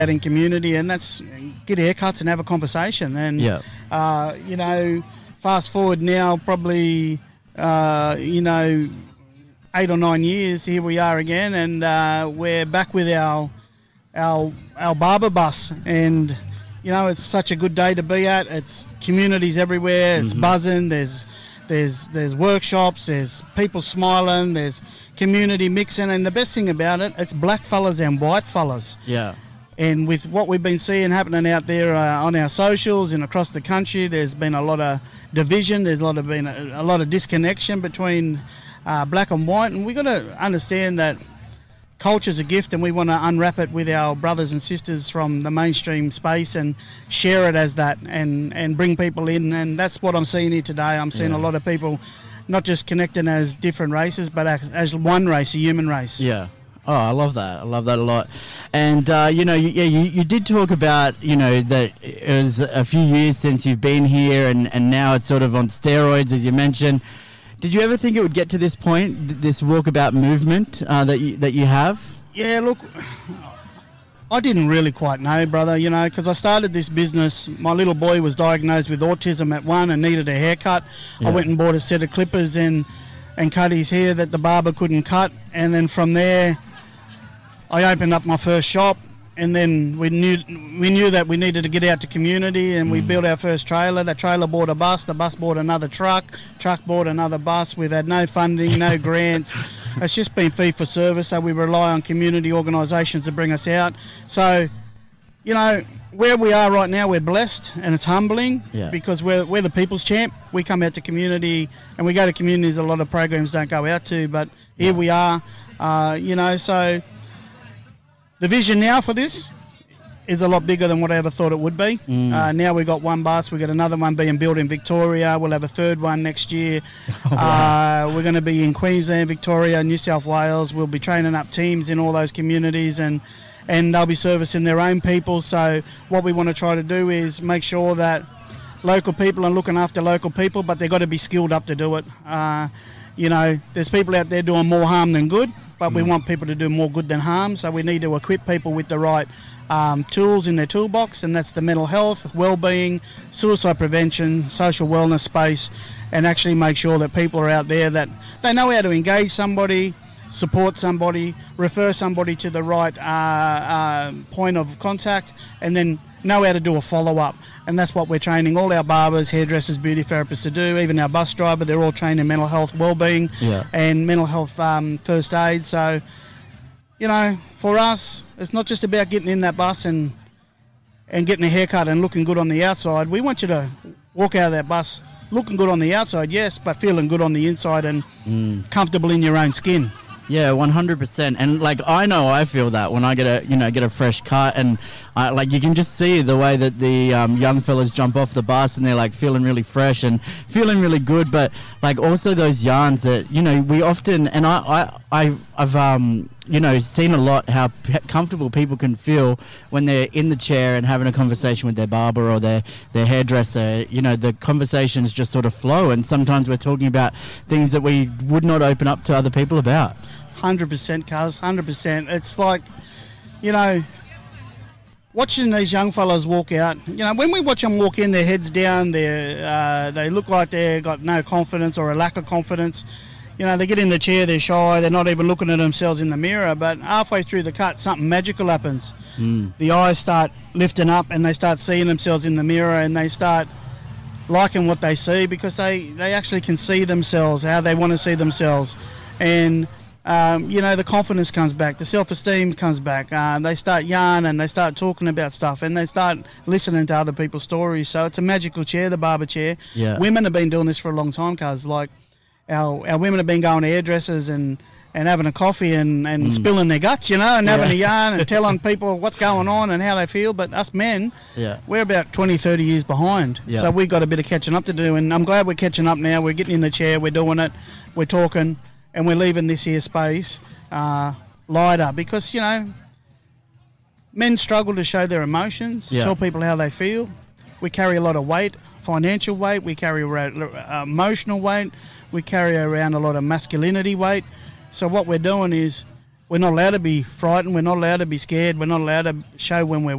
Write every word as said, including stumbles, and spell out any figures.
out in community, and that's get haircuts and have a conversation. And, Yeah. uh, you know, fast forward now probably, uh, you know, eight or nine years, here we are again, and uh, we're back with our, our, our barber bus. And, you know, it's such a good day to be at. It's communities everywhere. It's Mm-hmm. buzzing. There's there's there's workshops. There's people smiling. There's community mixing. And the best thing about it, it's black fellas and white fellas. Yeah. And with what we've been seeing happening out there uh, on our socials and across the country, there's been a lot of division. There's a lot of been a, a lot of disconnection between uh, black and white. And we've got to understand that culture's a gift, and we want to unwrap it with our brothers and sisters from the mainstream space and share it as that, and, and bring people in. And that's what I'm seeing here today. I'm seeing Yeah. a lot of people not just connecting as different races, but as, as one race, a human race. Yeah. Oh, I love that. I love that a lot. And, uh, you know, you, yeah, you, you did talk about, you know, that it was a few years since you've been here, and, and now it's sort of on steroids, as you mentioned. Did you ever think it would get to this point, th- this walkabout movement uh, that you that you have? Yeah, look, I didn't really quite know, brother, you know, because I started this business. My little boy was diagnosed with autism at one and needed a haircut. Yeah. I went and bought a set of clippers and, and cut his hair that the barber couldn't cut. And then from there, I opened up my first shop. And then we knew we knew that we needed to get out to community, and we built our first trailer. That trailer bought a bus. The bus bought another truck. Truck bought another bus. We've had no funding, no grants. It's just been fee for service. So we rely on community organisations to bring us out. So, you know, where we are right now, we're blessed, and it's humbling Yeah. because we're we're the people's champ. We come out to community, and we go to communities a lot of programs don't go out to. But here we are, uh, you know, so. The vision now for this is a lot bigger than what I ever thought it would be. Mm. Uh, now we've got one bus, we've got another one being built in Victoria, we'll have a third one next year. Oh, wow. uh, we're going to be in Queensland, Victoria, New South Wales. We'll be training up teams in all those communities, and, and they'll be servicing their own people. So what we want to try to do is make sure that local people are looking after local people, but they've got to be skilled up to do it. Uh, you know, there's people out there doing more harm than good, but we want people to do more good than harm, so we need to equip people with the right um, tools in their toolbox, and that's the mental health, well-being, suicide prevention, social wellness space, and actually make sure that people are out there that they know how to engage somebody, support somebody, refer somebody to the right uh, uh, point of contact, and then know how to do a follow-up. And that's what we're training all our barbers, hairdressers, beauty therapists to do. Even our bus driver, they're all trained in mental health well-being Yeah. and mental health um, first aid. So, you know, for us, it's not just about getting in that bus and and getting a haircut and looking good on the outside. We want you to walk out of that bus looking good on the outside, yes, but feeling good on the inside and comfortable in your own skin. Yeah, one hundred percent. And like, I know I feel that when I get a, you know, get a fresh cut, and I, like, you can just see the way that the um, young fellas jump off the bus and they're like feeling really fresh and feeling really good. But like also those yarns that, you know, we often, and I, I, I I've, um, you know, seen a lot how p- comfortable people can feel when they're in the chair and having a conversation with their barber or their, their hairdresser. You know, the conversations just sort of flow, and sometimes we're talking about things that we would not open up to other people about. one hundred percent, cuz, one hundred percent. It's like, you know, watching these young fellas walk out, you know, when we watch them walk in, their heads down, they're, uh, they look like they've got no confidence or a lack of confidence. You know, they get in the chair, they're shy, they're not even looking at themselves in the mirror, but halfway through the cut, something magical happens. Mm. The eyes start lifting up and they start seeing themselves in the mirror, and they start liking what they see because they, they actually can see themselves, how they want to see themselves. And Um, you know, the confidence comes back, the self-esteem comes back. Uh, they start yarning, they start talking about stuff, and they start listening to other people's stories. So it's a magical chair, the barber chair. Yeah. Women have been doing this for a long time, cuz like our our women have been going to hairdressers and, and having a coffee and, and Mm. spilling their guts, you know, and Yeah. having a yarn and telling people what's going on and how they feel. But us men, Yeah. we're about twenty, thirty years behind. Yeah. So we've got a bit of catching up to do, and I'm glad we're catching up now. We're getting in the chair, we're doing it, we're talking, and we're leaving this here space uh, lighter because, you know, men struggle to show their emotions, Yeah. tell people how they feel. We carry a lot of weight, financial weight, we carry around, uh, emotional weight, we carry around a lot of masculinity weight. So what we're doing is we're not allowed to be frightened. We're not allowed to be scared. We're not allowed to show when we're